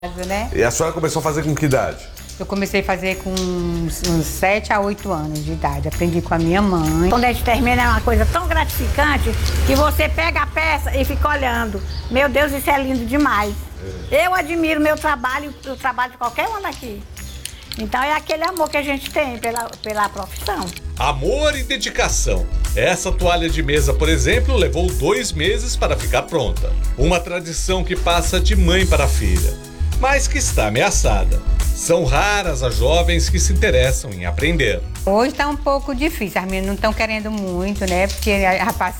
Né? E a senhora começou a fazer com que idade? Eu comecei a fazer com uns 7 a 8 anos de idade. Aprendi com a minha mãe. Quando a gente termina é uma coisa tão gratificante que você pega a peça e fica olhando. Meu Deus, isso é lindo demais. Eu admiro meu trabalho e o trabalho de qualquer um daqui. Então é aquele amor que a gente tem pela profissão. Amor e dedicação. Essa toalha de mesa, por exemplo, levou 2 meses para ficar pronta. Uma tradição que passa de mãe para filha, mas que está ameaçada. São raras as jovens que se interessam em aprender. Hoje está um pouco difícil, as meninas não estão querendo muito, né? Porque a